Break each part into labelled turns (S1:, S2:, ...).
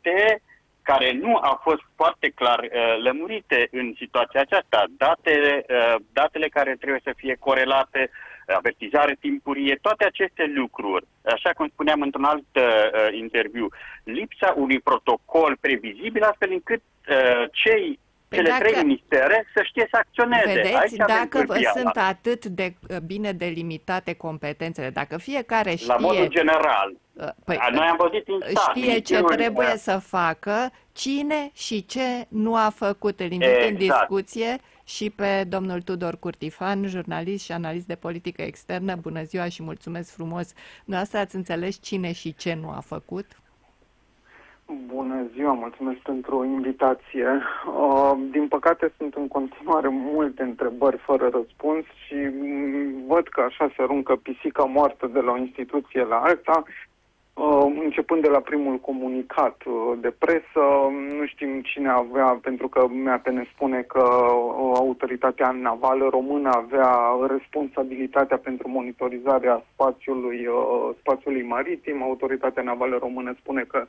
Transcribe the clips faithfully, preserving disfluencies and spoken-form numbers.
S1: date care nu au fost foarte clar uh, lămurite în situația aceasta. Datele, uh, datele care trebuie să fie corelate, avertizare timpurie, toate aceste lucruri, așa cum spuneam într-un alt uh, interviu, lipsa unui protocol previzibil astfel încât uh, cei cele
S2: dacă,
S1: trei ministere să știe să acționeze.
S2: Vedeți,
S1: Aici
S2: dacă sunt atât de bine delimitate competențele, dacă fiecare știe...
S1: La modul general.
S2: Păi,
S1: noi am văzut în stat,
S2: știe ce trebuie uh, să facă, cine și ce nu a făcut. Îl invit exact. în discuție și pe domnul Tudor Curtifan, jurnalist și analist de politică externă. Bună ziua și mulțumesc frumos. Noastră ați înțeles cine și ce nu a făcut?
S3: Bună ziua, mulțumesc pentru invitație. Uh, din păcate sunt în continuare multe întrebări fără răspuns și văd că așa se aruncă pisica moartă de la o instituție la alta. Uh, începând de la primul comunicat uh, de presă, nu știm cine avea, pentru că M A P ne spune că uh, autoritatea navală română avea responsabilitatea pentru monitorizarea spațiului, uh, spațiului maritim. Autoritatea navală română spune că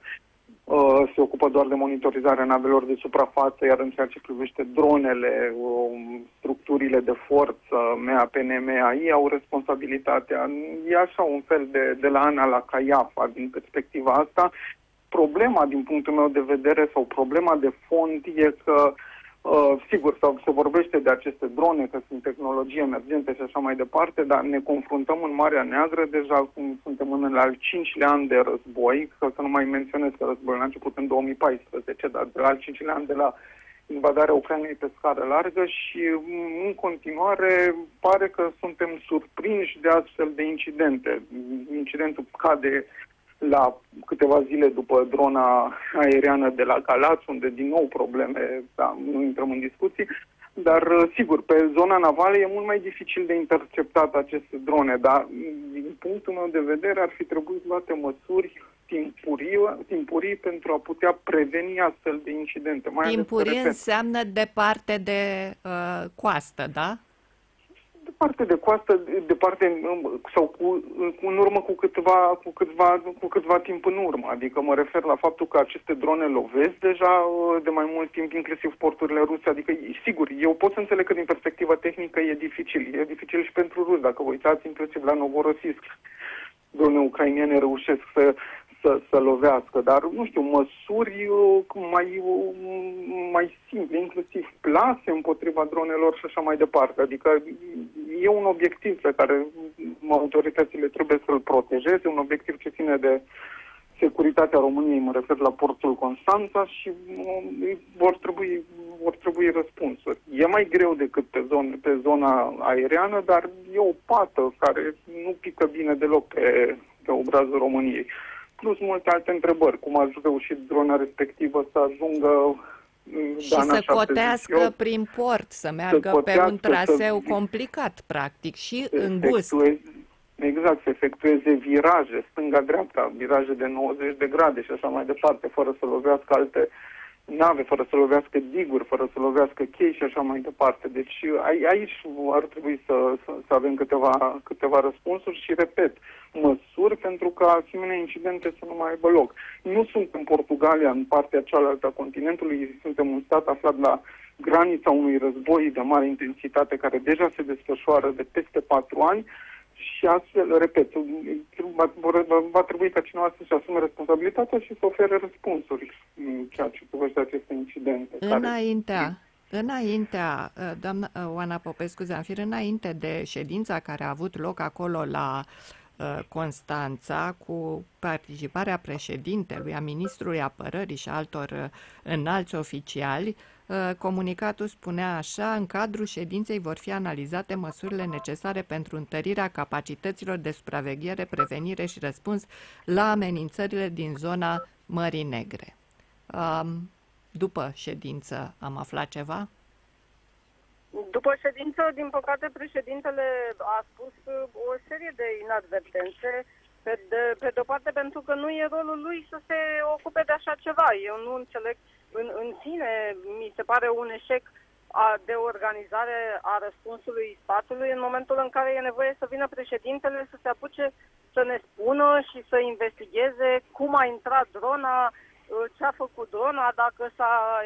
S3: uh, se ocupă doar de monitorizarea navelor de suprafață, iar în ceea ce privește dronele, uh, structurile de forță, M A P N M A I au responsabilitatea. E așa un fel de, de la Ana la Caiafa din perspectiva asta. Problema, din punctul meu de vedere, sau problema de fond e că, uh, sigur, sau se vorbește de aceste drone, că sunt tehnologii emergente și așa mai departe, dar ne confruntăm în Marea Neagră, deja cum suntem în al cincilea an de război, sau să nu mai menționez că războiul a început în două mii paisprezece, dar de la al cincilea an de la invadarea Ucrainei pe scară largă și în continuare pare că suntem surprinși de astfel de incidente. Incidentul cade la câteva zile după drona aeriană de la Galați, unde din nou probleme, da, nu intrăm în discuții, dar sigur, pe zona navală e mult mai dificil de interceptat aceste drone, dar din punctul meu de vedere ar fi trebuit luate măsuri timpurii, timpurii pentru a putea preveni astfel de incidente. Mai
S2: timpurii înseamnă departe de uh, coastă, da?
S3: Departe de coastă, departe sau cu, în urmă cu câtva, cu, câtva, cu câtva timp în urmă. Adică mă refer la faptul că aceste drone lovesc deja de mai mult timp, inclusiv porturile ruse. Adică, sigur, eu pot să înțeleg că din perspectivă tehnică e dificil. E dificil și pentru ruși. Dacă vă uitați inclusiv la Novorossiysk, drone ucrainene reușesc să Să, să lovească, dar, nu știu, măsuri mai, mai simple, inclusiv plase împotriva dronelor și așa mai departe. Adică e un obiectiv pe care autoritățile trebuie să-l protejeze, un obiectiv ce ține de securitatea României, mă refer la portul Constanța și vor trebui, vor trebui răspunsuri. E mai greu decât pe, zone, pe zona aeriană, dar e o pată care nu pică bine deloc pe, pe obrazul României. Plus multe alte întrebări, cum a reușit drona respectivă să ajungă
S2: și să cotească prin port, să meargă pe un traseu să, complicat, practic, și îngust.
S3: Exact, să efectueze viraje, stânga-dreapta, viraje de nouăzeci de grade și așa mai departe, fără să lovească alte nave, fără să lovească diguri, fără să lovească chei și așa mai departe. Deci aici ar trebui să, să, să avem câteva, câteva răspunsuri și, repet, măsuri pentru ca asemenea incidente să nu mai aibă loc. Nu sunt în Portugalia, în partea cealaltă a continentului, suntem un stat aflat la granița unui război de mare intensitate care deja se desfășoară de peste patru ani și astfel, repet, va, va trebui ca cineva să-și asume responsabilitatea și să ofere răspunsuri în ceea ce privește aceste incidente.
S2: Înaintea, care... înaintea, doamna Oana Popescu Zanfir, înainte de ședința care a avut loc acolo la Constanța, cu participarea președintelui, a ministrului apărării și altor înalți oficiali, comunicatul spunea așa: în cadrul ședinței vor fi analizate măsurile necesare pentru întărirea capacităților de supraveghere, prevenire și răspuns la amenințările din zona Mării Negre. După ședință am aflat ceva?
S4: După ședință, din păcate, președintele a spus o serie de inadvertențe, pe de, pe de-o parte pentru că nu e rolul lui să se ocupe de așa ceva. Eu nu înțeleg, în, în sine mi se pare un eșec a, de organizare a răspunsului statului în momentul în care e nevoie să vină președintele să se apuce să ne spună și să investigheze cum a intrat drona ce a făcut drona, dacă s-a